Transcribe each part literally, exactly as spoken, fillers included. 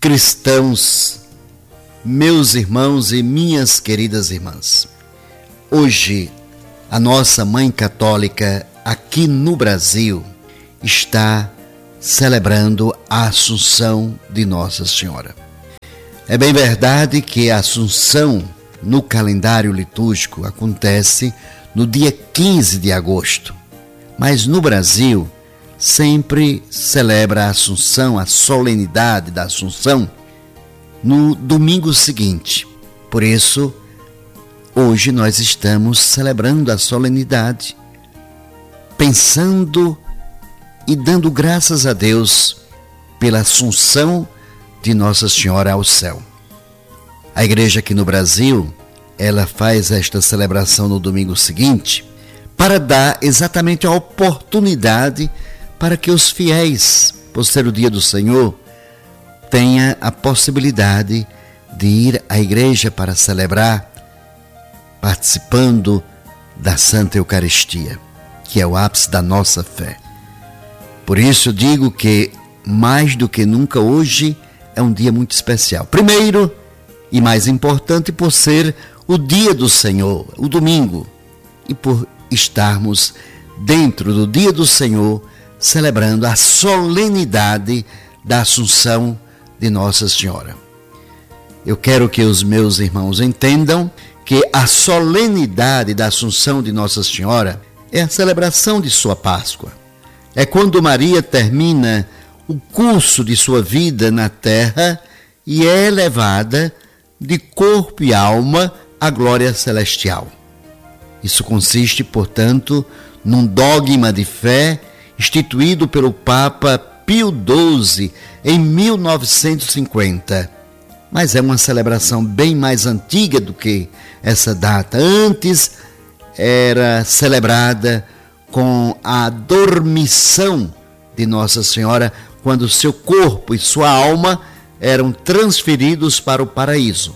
cristãos, meus irmãos e minhas queridas irmãs. Hoje, a nossa Mãe Católica aqui no Brasil está celebrando a Assunção de Nossa Senhora. É bem verdade que a Assunção no calendário litúrgico acontece no dia quinze de agosto, mas no Brasil sempre celebra a Assunção, a solenidade da Assunção, no domingo seguinte. Por isso, hoje nós estamos celebrando a solenidade, pensando e dando graças a Deus pela Assunção de Nossa Senhora ao céu. A igreja aqui no Brasil, ela faz esta celebração no domingo seguinte para dar exatamente a oportunidade para que os fiéis, por ser o dia do Senhor, tenha a possibilidade de ir à igreja para celebrar, participando da Santa Eucaristia, que é o ápice da nossa fé. Por isso eu digo que, mais do que nunca, hoje é um dia muito especial. Primeiro, e mais importante, por ser o dia do Senhor, o domingo, e por estarmos dentro do dia do Senhor, celebrando a solenidade da Assunção de Nossa Senhora. Eu quero que os meus irmãos entendam que a solenidade da Assunção de Nossa Senhora é a celebração de sua Páscoa. É quando Maria termina o curso de sua vida na terra e é levada de corpo e alma à glória celestial. Isso consiste, portanto, num dogma de fé instituído pelo Papa Pio doze em mil novecentos e cinquenta. Mas é uma celebração bem mais antiga do que essa data. Antes era celebrada com a dormição de Nossa Senhora, quando seu corpo e sua alma eram transferidos para o paraíso.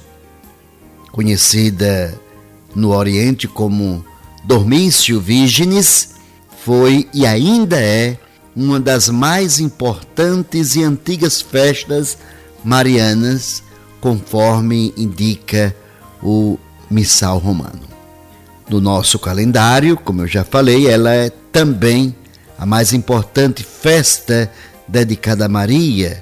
Conhecida no Oriente como Dormitio Virginis, foi e ainda é uma das mais importantes e antigas festas marianas, conforme indica o Missal Romano. No nosso calendário, como eu já falei, ela é também a mais importante festa dedicada a Maria,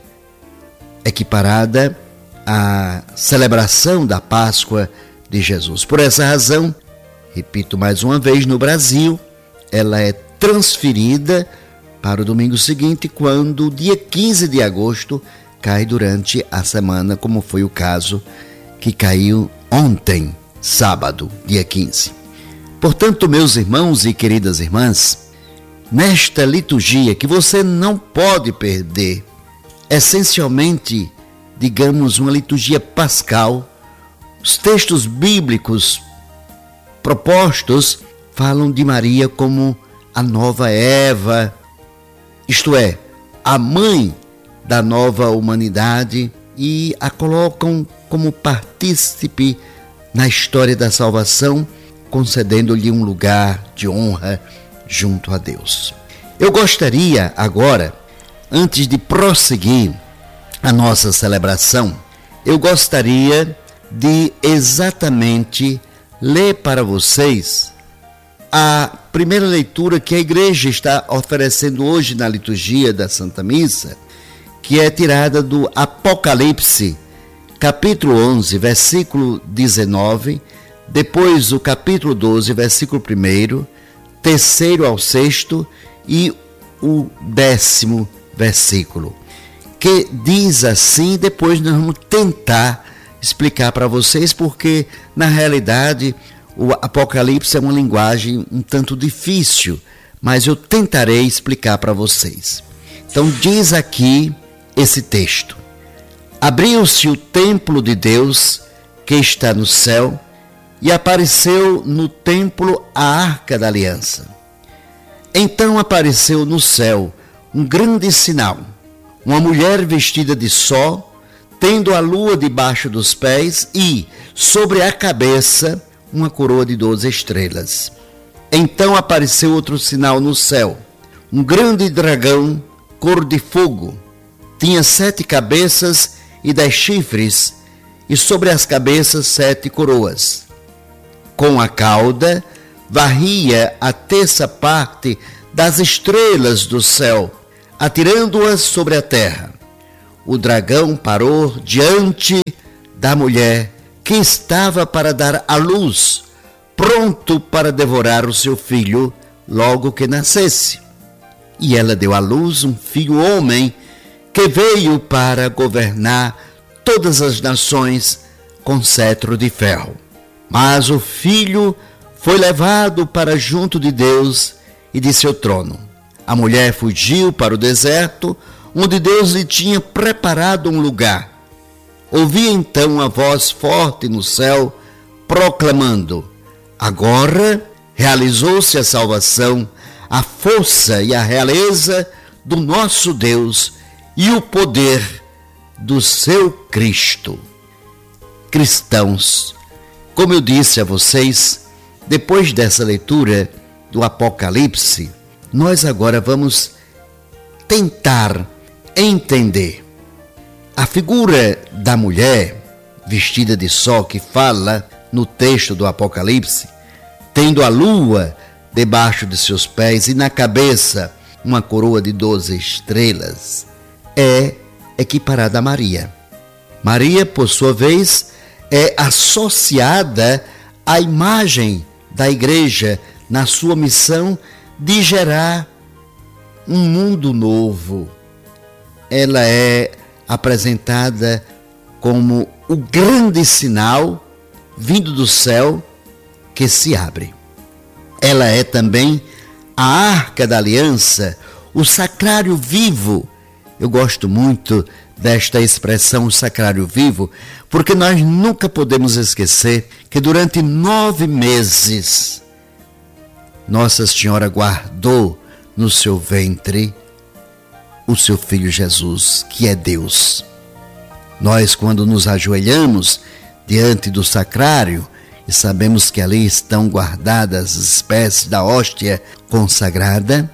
equiparada à celebração da Páscoa de Jesus. Por essa razão, repito mais uma vez, no Brasil, ela é transferida para o domingo seguinte, quando o dia quinze de agosto cai durante a semana, como foi o caso que caiu ontem, sábado, dia quinze. Portanto, meus irmãos e queridas irmãs, nesta liturgia que você não pode perder, essencialmente, digamos, uma liturgia pascal, os textos bíblicos propostos falam de Maria como a nova Eva, isto é, a mãe da nova humanidade, e a colocam como partícipe na história da salvação, concedendo-lhe um lugar de honra junto a Deus. Eu gostaria agora, antes de prosseguir a nossa celebração, eu gostaria de exatamente ler para vocês a primeira leitura que a igreja está oferecendo hoje na liturgia da Santa Missa, que é tirada do Apocalipse, capítulo onze, versículo dezenove, depois o capítulo doze, versículo primeiro, terceiro ao sexto e o décimo versículo, que diz assim. Depois nós vamos tentar explicar para vocês, porque na realidade o Apocalipse é uma linguagem um tanto difícil, mas eu tentarei explicar para vocês. Então diz aqui esse texto: abriu-se o templo de Deus que está no céu, e apareceu no templo a arca da aliança. Então apareceu no céu um grande sinal, uma mulher vestida de sol, tendo a lua debaixo dos pés e, sobre a cabeça, uma coroa de doze estrelas. Então apareceu outro sinal no céu, um grande dragão, cor de fogo, tinha sete cabeças e dez chifres, e sobre as cabeças sete coroas. Com a cauda varria a terça parte das estrelas do céu, atirando-as sobre a terra. O dragão parou diante da mulher que estava para dar à luz, pronto para devorar o seu filho logo que nascesse. E ela deu à luz um filho homem, que veio para governar todas as nações com cetro de ferro. Mas o filho foi levado para junto de Deus e de seu trono. A mulher fugiu para o deserto, onde Deus lhe tinha preparado um lugar. Ouvi então uma voz forte no céu, proclamando: agora realizou-se a salvação, a força e a realeza do nosso Deus e o poder do seu Cristo. Cristãos, como eu disse a vocês, depois dessa leitura do Apocalipse, nós agora vamos tentar entender a figura da mulher vestida de sol que fala no texto do Apocalipse, tendo a lua debaixo de seus pés e na cabeça uma coroa de doze estrelas, é equiparada a Maria. Maria, por sua vez, é associada à imagem da igreja na sua missão de gerar um mundo novo. Ela é apresentada como o grande sinal vindo do céu que se abre. Ela é também a arca da aliança, o sacrário vivo. Eu gosto muito desta expressão, o sacrário vivo, porque nós nunca podemos esquecer que durante nove meses Nossa Senhora guardou no seu ventre o seu Filho Jesus, que é Deus. Nós, quando nos ajoelhamos diante do sacrário e sabemos que ali estão guardadas as espécies da hóstia consagrada,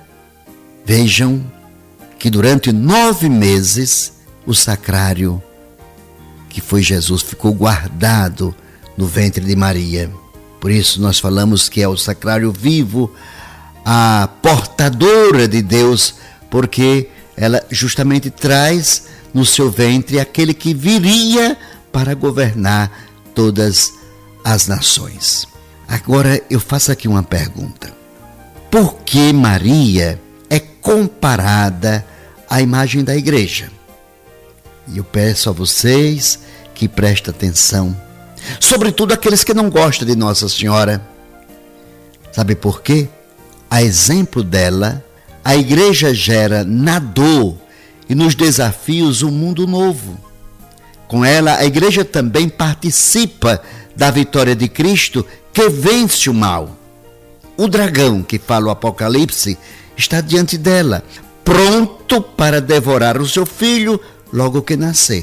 vejam que durante nove meses o sacrário, que foi Jesus, ficou guardado no ventre de Maria. Por isso nós falamos que é o sacrário vivo, a portadora de Deus, porque ela justamente traz no seu ventre aquele que viria para governar todas as nações. Agora eu faço aqui uma pergunta: por que Maria é comparada à imagem da igreja? E eu peço a vocês que prestem atenção, sobretudo aqueles que não gostam de Nossa Senhora. Sabe por quê? A exemplo dela, a igreja gera na dor e nos desafios um mundo novo. Com ela, a igreja também participa da vitória de Cristo, que vence o mal. O dragão, que fala o Apocalipse, está diante dela, pronto para devorar o seu filho logo que nascer.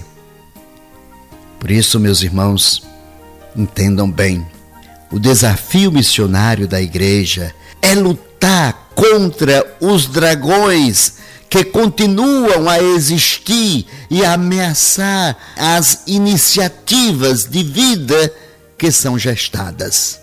Por isso, meus irmãos, entendam bem, o desafio missionário da igreja é lutar contra os dragões que continuam a existir e a ameaçar as iniciativas de vida que são gestadas.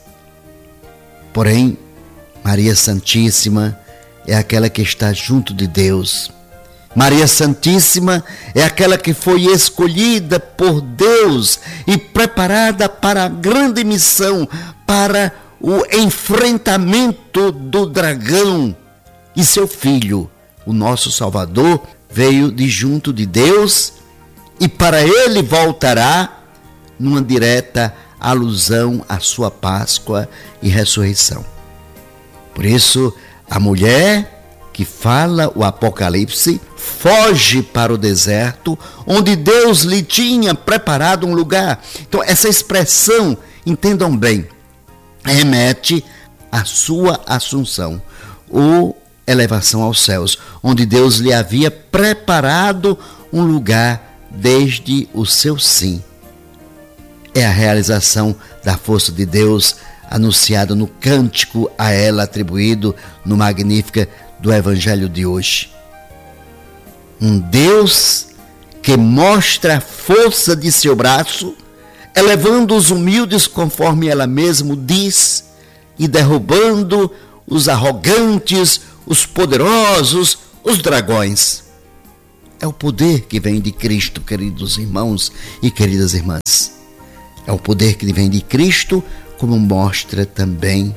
Porém, Maria Santíssima é aquela que está junto de Deus. Maria Santíssima é aquela que foi escolhida por Deus e preparada para a grande missão, para o enfrentamento do dragão. E seu filho, o nosso Salvador, veio de junto de Deus e para ele voltará numa direta alusão à sua Páscoa e ressurreição. Por isso, a mulher que fala o Apocalipse foge para o deserto, onde Deus lhe tinha preparado um lugar. Então, essa expressão, entendam bem, remete à sua assunção, ou elevação aos céus, onde Deus lhe havia preparado um lugar desde o seu sim. É a realização da força de Deus anunciada no cântico a ela atribuído no Magnífica do Evangelho de hoje. Um Deus que mostra a força de seu braço, elevando os humildes conforme ela mesmo diz, e derrubando os arrogantes, os poderosos, os dragões. É o poder que vem de Cristo, queridos irmãos e queridas irmãs. É o poder que vem de Cristo, como mostra também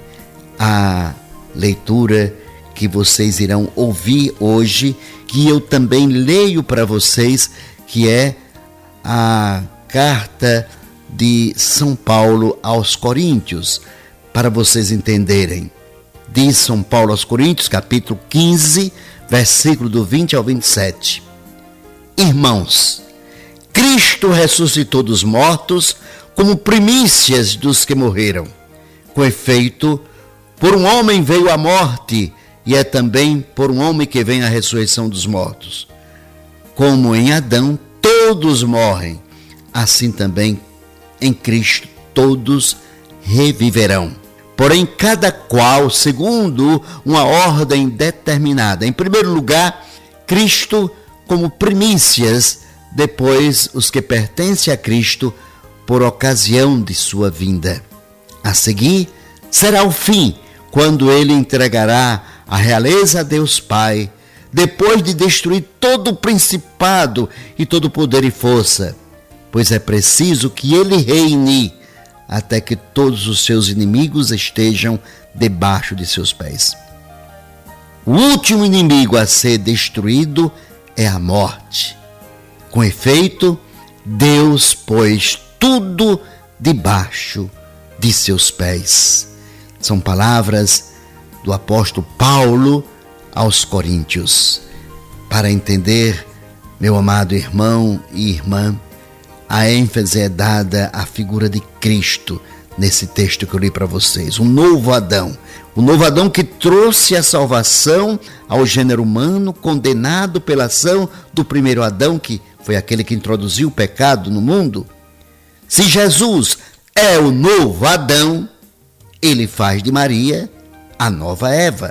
a leitura que vocês irão ouvir hoje, que eu também leio para vocês, que é a carta de São Paulo aos Coríntios, para vocês entenderem. Diz São Paulo aos Coríntios, capítulo quinze, versículo do vinte ao vinte e sete. Irmãos, Cristo ressuscitou dos mortos como primícias dos que morreram. Com efeito, por um homem veio a morte, e é também por um homem que vem a ressurreição dos mortos. Como em Adão todos morrem, assim também em Cristo todos reviverão. Porém, cada qual segundo uma ordem determinada. Em primeiro lugar, Cristo como primícias, depois os que pertencem a Cristo por ocasião de sua vinda. A seguir, será o fim, quando ele entregará a realeza a Deus Pai, depois de destruir todo o principado e todo o poder e força, pois é preciso que ele reine até que todos os seus inimigos estejam debaixo de seus pés. O último inimigo a ser destruído é a morte. Com efeito, Deus pôs tudo debaixo de seus pés. São palavras do apóstolo Paulo aos Coríntios. Para entender, meu amado irmão e irmã, a ênfase é dada à figura de Cristo nesse texto que eu li para vocês. Um novo Adão. O novo Adão que trouxe a salvação ao gênero humano, condenado pela ação do primeiro Adão, que foi aquele que introduziu o pecado no mundo. Se Jesus é o novo Adão, ele faz de Maria a nova Eva.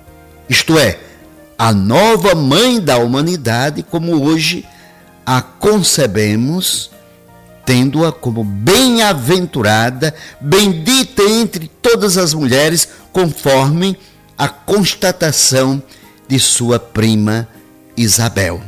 Isto é, a nova mãe da humanidade, como hoje a concebemos, tendo-a como bem-aventurada, bendita entre todas as mulheres, conforme a constatação de sua prima Isabel.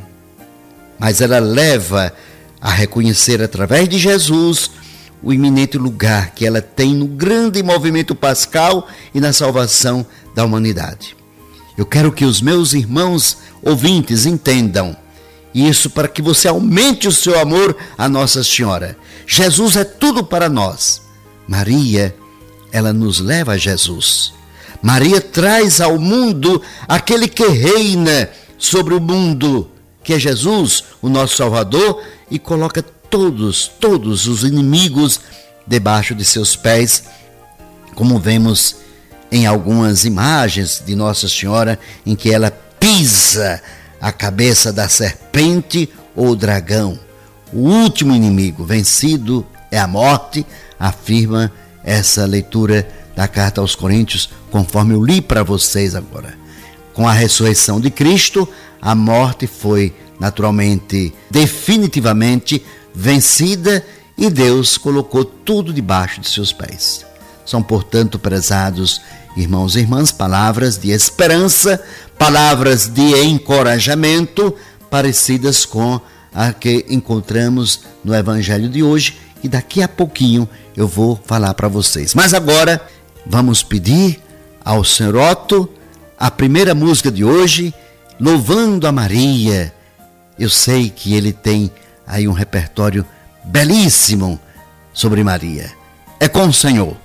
Mas ela leva a reconhecer através de Jesus o iminente lugar que ela tem no grande movimento pascal e na salvação da humanidade. Eu quero que os meus irmãos ouvintes entendam isso, para que você aumente o seu amor a Nossa Senhora. Jesus é tudo para nós. Maria, ela nos leva a Jesus. Maria traz ao mundo aquele que reina sobre o mundo, que é Jesus, o nosso Salvador, e coloca todos, todos os inimigos debaixo de seus pés, como vemos em algumas imagens de Nossa Senhora, em que ela pisa a cabeça da serpente ou dragão. O último inimigo vencido é a morte, afirma essa leitura da carta aos Coríntios, conforme eu li para vocês agora. Com a ressurreição de Cristo, a morte foi naturalmente, definitivamente vencida, e Deus colocou tudo debaixo de seus pés. São, portanto, prezados irmãos e irmãs, palavras de esperança, palavras de encorajamento, parecidas com a que encontramos no Evangelho de hoje, e daqui a pouquinho eu vou falar para vocês. Mas agora vamos pedir ao Senhor Otto a primeira música de hoje, Louvando a Maria. Eu sei que ele tem aí um repertório belíssimo sobre Maria. É com o Senhor.